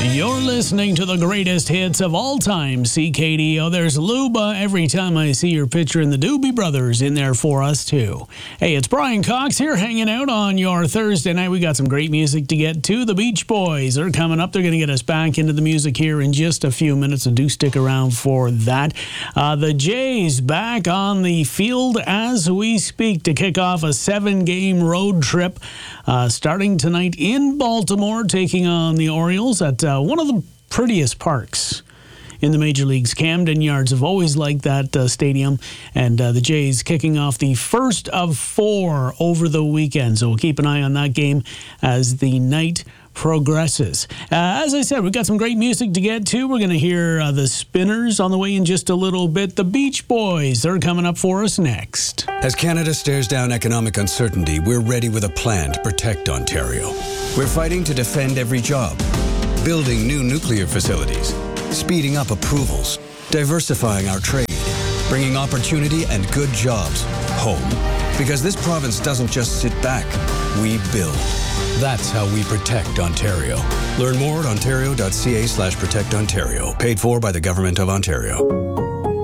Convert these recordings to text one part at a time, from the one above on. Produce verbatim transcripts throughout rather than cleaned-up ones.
You're listening to the greatest hits of all time, C K D O. There's Luba every time I see your picture, and the Doobie Brothers in there for us, too. Hey, it's Brian Cox here hanging out on your Thursday night. We got some great music to get to. The Beach Boys are coming up. They're going to get us back into the music here in just a few minutes, so do stick around for that. Uh, the Jays back on the field as we speak to kick off a seven-game road trip uh, starting tonight in Baltimore, taking on the Orioles at uh, one of the prettiest parks in the major leagues. Camden Yards have always liked that uh, stadium, and uh, the Jays kicking off the first of four over the weekend. So we'll keep an eye on that game as the night progresses. Uh, as I said, we've got some great music to get to. We're going to hear uh, the Spinners on the way in just a little bit. The Beach Boys, they're coming up for us next. As Canada stares down economic uncertainty, we're ready with a plan to protect Ontario. We're fighting to defend every job, building new nuclear facilities, speeding up approvals, diversifying our trade, bringing opportunity and good jobs home. Because this province doesn't just sit back, we build. That's how we protect Ontario. Learn more at ontario.ca slash protect Ontario. Paid for by the Government of Ontario.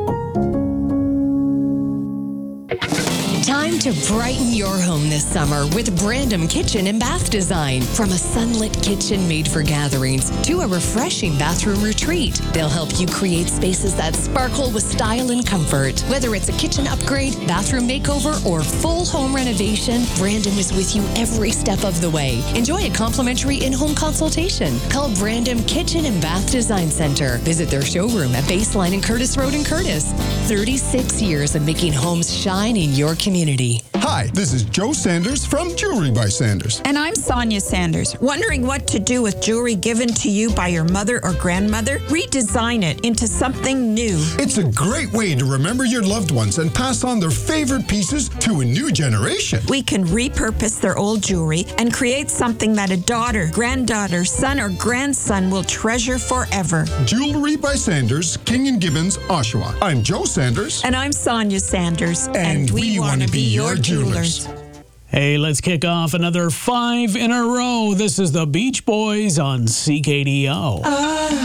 Time to brighten your home this summer with Brandom Kitchen and Bath Design. From a sunlit kitchen made for gatherings to a refreshing bathroom retreat, they'll help you create spaces that sparkle with style and comfort. Whether it's a kitchen upgrade, bathroom makeover, or full home renovation, Brandom is with you every step of the way. Enjoy a complimentary in-home consultation. Call Brandom Kitchen and Bath Design Center. Visit their showroom at Baseline and Curtis Road in Curtis. thirty-six years of making homes shine in your community. Hi, this is Joe Sanders from Jewelry by Sanders. And I'm Sonia Sanders. Wondering what to do with jewelry given to you by your mother or grandmother? Redesign it into something new. It's a great way to remember your loved ones and pass on their favorite pieces to a new generation. We can repurpose their old jewelry and create something that a daughter, granddaughter, son, or grandson will treasure forever. Jewelry by Sanders, King and Gibbons, Oshawa. I'm Joe Sanders. And I'm Sonia Sanders. And, and we, we want to be your jewelers. jewelers. Hey, let's kick off another five in a row. This is the Beach Boys on C K D O. Uh.